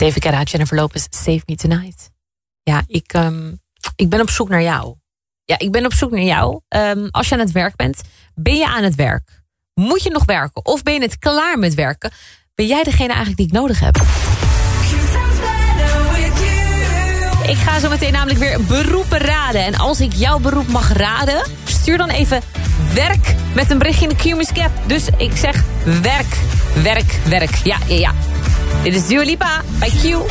David Guetta, Jennifer Lopez, Save Me Tonight. Ja, ik ben op zoek naar jou. Ja, ik ben op zoek naar jou. Als je aan het werk bent, ben je aan het werk? Moet je nog werken? Of ben je net klaar met werken? Ben jij degene eigenlijk die ik nodig heb? Ik ga zo meteen namelijk weer beroepen raden. En als ik jouw beroep mag raden, stuur dan even werk met een berichtje in de Q-Music app. Dus ik zeg werk, werk, werk. Ja. Dit is Dua Lipa bij Q.